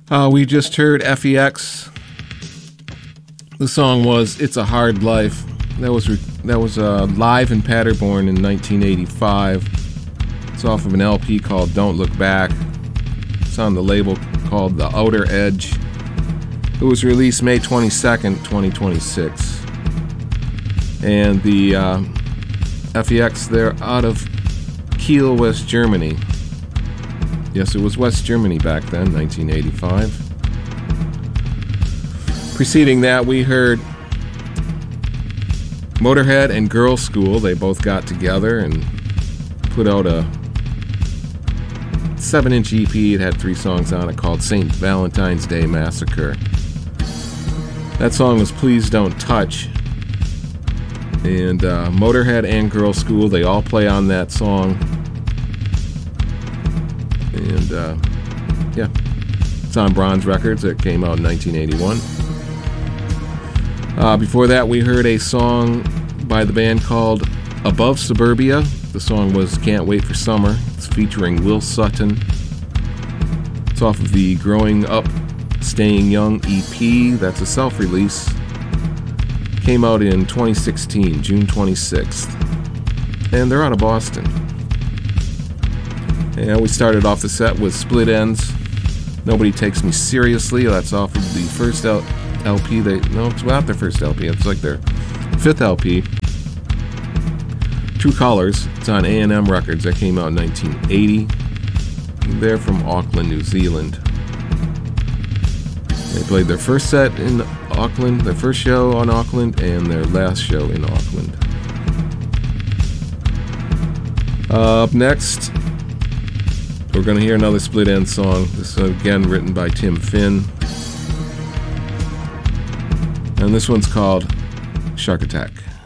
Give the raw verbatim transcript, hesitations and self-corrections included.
Uh, we just heard F E X. The song was "It's a Hard Life." That was re- that was uh, live in Paderborn in nineteen eighty-five. It's off of an L P called "Don't Look Back." It's on the label called The Outer Edge. It was released May twenty-second, twenty twenty-six. And the uh, F E X, they're out of Kiel, West Germany. Yes, it was West Germany back then, nineteen eighty-five. Preceding that, we heard Motorhead and Girl School. They both got together and put out a seven-inch E P. It had three songs on it called Saint Valentine's Day Massacre. That song was Please Don't Touch. And uh, Motorhead and Girl School, they all play on that song. And uh, yeah, it's on Bronze Records. It came out in nineteen eighty-one. Uh, before that, we heard a song by the band called Above Suburbia. The song was Can't Wait for Summer. It's featuring Will Sutton. It's off of the Growing Up, Staying Young E P. That's a self-release. Came out in twenty sixteen, June twenty-sixth. And they're out of Boston. And we started off the set with Split Enz. Nobody Takes Me Seriously. That's off of the first L- LP. They no, it's not their first L P. It's like their fifth L P. True Colors. It's on A and M Records. That came out in nineteen eighty. They're from Auckland, New Zealand. They played their first set in Auckland, their first show on Auckland, and their last show in Auckland. Uh, up next, we're going to hear another Split Enz song. This is again written by Tim Finn. And this one's called Shark Attack.